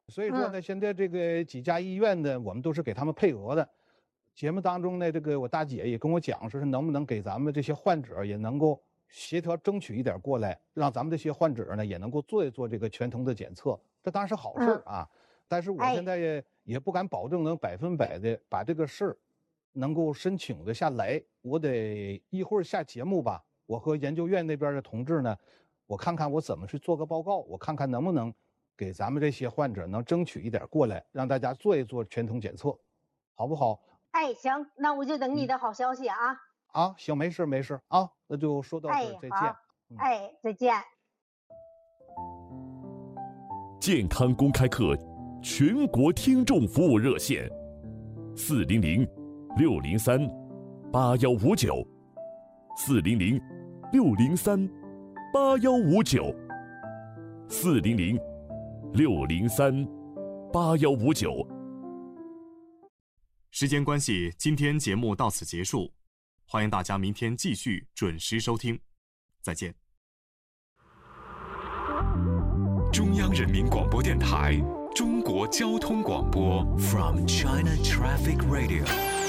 所以说呢，现在这个几家医院呢，我们都是给他们配额的。节目当中呢，这个我大姐也跟我讲，说是能不能给咱们这些患者也能够协调争取一点过来，让咱们这些患者呢也能够做一做这个全程的检测，这当然是好事啊。但是我现在也不敢保证能100%的把这个事儿能够申请的下来。我得一会儿下节目吧，我和研究院那边的同志呢，我看看我怎么去做个报告，我看看能不能给咱们这些患者能争取一点过来，让大家做一做全程检测，好不好？ 行，那我就等你的好消息啊。 行，没事啊，那就说到这儿，再见。 再见。 健康公开课全国听众服务热线，400-603-8159，400-603-8159。 时间关系，今天节目到此结束，欢迎大家明天继续准时收听，再见。 中央人民广播电台中国交通广播 From China Traffic Radio。